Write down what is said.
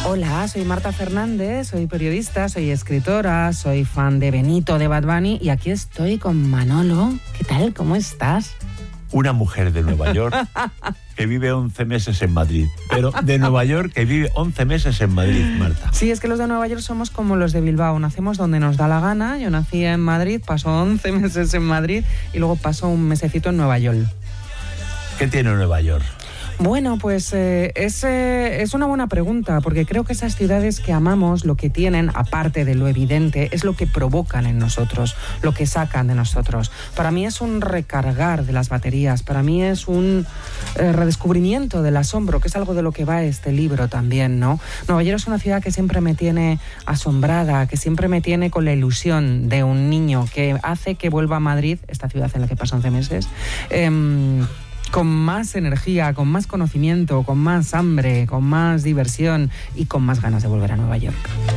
Hola, soy Marta Fernández, soy periodista, soy escritora, soy fan de Benito, de Bad Bunny, y aquí estoy con Manolo. ¿Qué tal? ¿Cómo estás? Una mujer de Nueva York que vive 11 meses en Madrid. Pero de Nueva York que vive 11 meses en Madrid, Marta. Sí, es que los de Nueva York somos como los de Bilbao. Nacemos donde nos da la gana. Yo nací en Madrid, paso 11 meses en Madrid y luego paso un mesecito en Nueva York. ¿Qué tiene Nueva York? Bueno, pues es una buena pregunta, porque creo que esas ciudades que amamos, lo que tienen, aparte de lo evidente, es lo que provocan en nosotros, lo que sacan de nosotros. Para mí es un recargar de las baterías, para mí es un redescubrimiento del asombro, que es algo de lo que va este libro también, ¿no? Nueva York es una ciudad que siempre me tiene asombrada, que siempre me tiene con la ilusión de un niño que hace que vuelva a Madrid, esta ciudad en la que paso 11 meses, con más energía, con más conocimiento, con más hambre, con más diversión y con más ganas de volver a Nueva York.